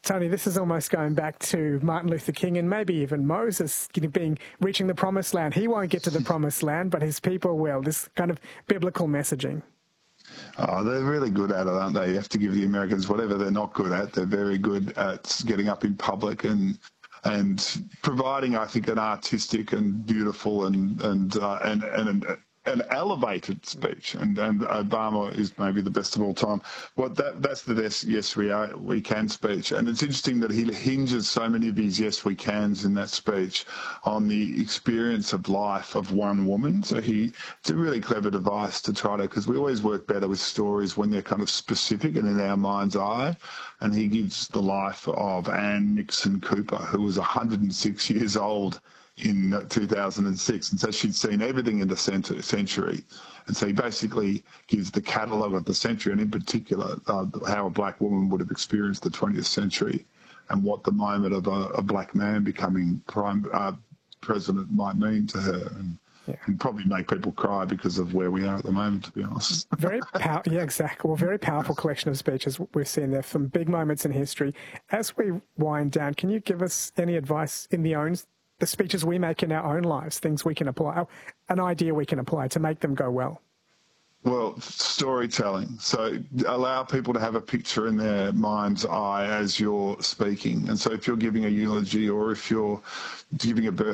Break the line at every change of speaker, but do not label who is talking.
Tony, this is almost going back to Martin Luther King and maybe even Moses reaching the promised land. He won't get to the promised land, but his people will. This kind of biblical messaging.
Oh, they're really good at it, aren't they? You have to give the Americans whatever they're not good at. They're very good at getting up in public and providing, I think, an artistic and beautiful and an elevated speech, and Obama is maybe the best of all time. That's the yes we can speech, and it's interesting that he hinges so many of his yes we cans in that speech on the experience of life of one woman. So it's a really clever device to try to, because we always work better with stories when they're kind of specific and in our mind's eye. And he gives the life of Ann Nixon Cooper, who was 106 years old in 2006, and so she'd seen everything in the century, and so he basically gives the catalogue of the century, and in particular how a black woman would have experienced the 20th century, and what the moment of a black man becoming president might mean to her, and probably make people cry because of where we are at the moment, to be honest.
Exactly. Well, very powerful collection of speeches we've seen there, some big moments in history. As we wind down, can you give us any advice in the speeches we make in our own lives, things we can apply, an idea we can apply to make them go well?
Well, storytelling. So allow people to have a picture in their mind's eye as you're speaking. And so if you're giving a eulogy or if you're giving a birthday